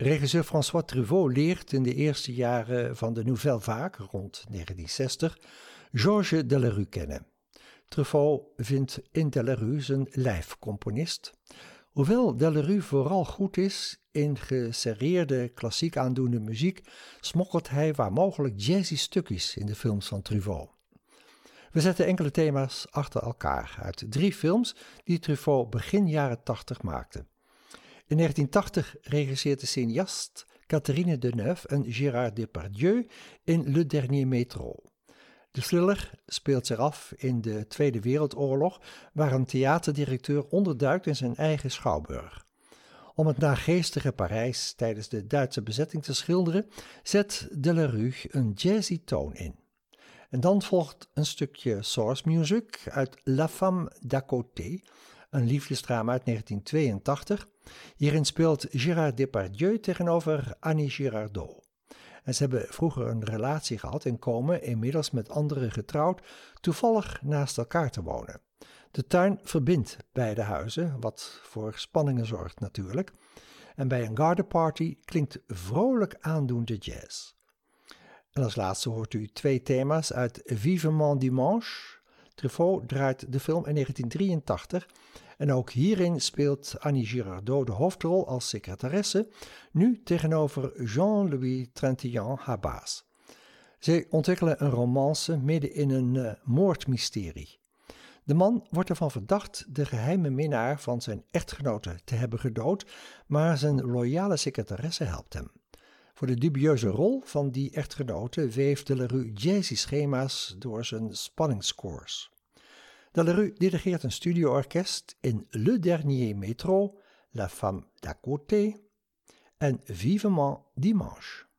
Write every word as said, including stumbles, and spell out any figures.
Regisseur François Truffaut leert in de eerste jaren van de Nouvelle Vague, rond negentien zestig, Georges Delerue kennen. Truffaut vindt in Delerue zijn lijfcomponist. Hoewel Delerue vooral goed is in geserreerde, klassiek aandoende muziek, smokkelt hij waar mogelijk jazzy stukjes in de films van Truffaut. We zetten enkele thema's achter elkaar uit drie films die Truffaut begin jaren tachtig maakte. In negentien tachtig regisseert de cineast Catherine Deneuve en Gérard Depardieu in Le Dernier Métro. De thriller speelt zich af in de Tweede Wereldoorlog, waar een theaterdirecteur onderduikt in zijn eigen schouwburg. Om het naargeestige Parijs tijdens de Duitse bezetting te schilderen, zet Delerue een jazzy toon in. En dan volgt een stukje source music uit La Femme d'à côté, een liefdesdrama uit negentien tweeëntachtig. Hierin speelt Gérard Depardieu tegenover Annie Girardot. En ze hebben vroeger een relatie gehad en komen, inmiddels met anderen getrouwd, toevallig naast elkaar te wonen. De tuin verbindt beide huizen, wat voor spanningen zorgt natuurlijk. En bij een gardenparty klinkt vrolijk aandoende jazz. En als laatste hoort u twee thema's uit Vivement Dimanche. Truffaut draait de film in negentien drieëntachtig en ook hierin speelt Annie Girardot de hoofdrol als secretaresse, nu tegenover Jean-Louis Trintignant, haar baas. Zij ontwikkelen een romance midden in een uh, moordmysterie. De man wordt ervan verdacht de geheime minnaar van zijn echtgenote te hebben gedood, maar zijn loyale secretaresse helpt hem. Voor de dubieuze rol van die echtgenote weeft Delerue jazzy schema's door zijn spanningsscores. Delerue dirigeert een studioorkest in Le Dernier Métro, La Femme d'à côté en Vivement Dimanche.